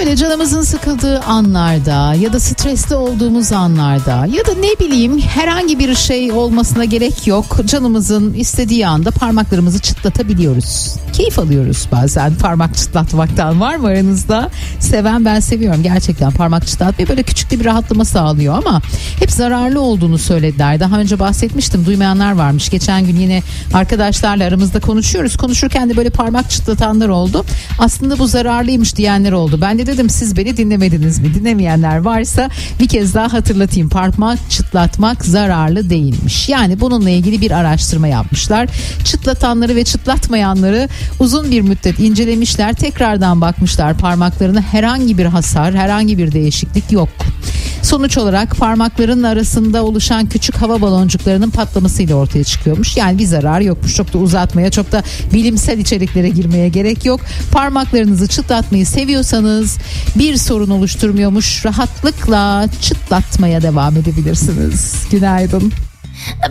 Böyle canımızın sıkıldığı anlarda ya da stresli olduğumuz anlarda ya da ne bileyim herhangi bir şey olmasına gerek yok. Canımızın istediği anda parmaklarımızı çıtlatabiliyoruz. Keyif alıyoruz bazen parmak çıtlatmaktan. Var mı aranızda? Seven, ben seviyorum gerçekten parmak çıtlatmayı, böyle küçük de bir rahatlama sağlıyor ama hep zararlı olduğunu söylediler. Daha önce bahsetmiştim, duymayanlar varmış. Geçen gün yine arkadaşlarla aramızda konuşuyoruz. Konuşurken de böyle parmak çıtlatanlar oldu. Aslında bu zararlıymış diyenler oldu. Ben de dedim siz beni dinlemediniz mi? Dinlemeyenler varsa bir kez daha hatırlatayım. Parmak çıtlatmak zararlı değilmiş. Yani bununla ilgili bir araştırma yapmışlar. Çıtlatanları ve çıtlatmayanları uzun bir müddet incelemişler. Tekrardan bakmışlar parmaklarına, herhangi bir hasar, herhangi bir değişiklik yok. Sonuç olarak parmakların arasında oluşan küçük hava baloncuklarının patlamasıyla ortaya çıkıyormuş. Yani bir zarar yokmuş. Çok da uzatmaya, çok da bilimsel içeriklere girmeye gerek yok. Parmaklarınızı çıtlatmayı seviyorsanız, bir sorun oluşturmuyormuş, rahatlıkla çıtlatmaya devam edebilirsiniz. Günaydın.